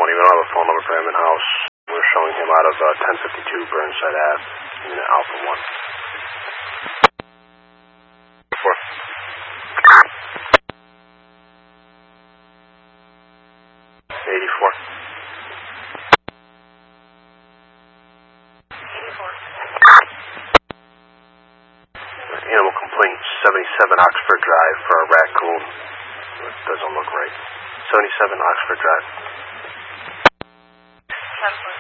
We don't have a phone number for him in-house. We're showing him out of 1052 Burnside Ave, Unit Alpha 1. 4. Animal complaint, 77 Oxford Drive for a raccoon. It doesn't look right. 77 Oxford Drive. 10.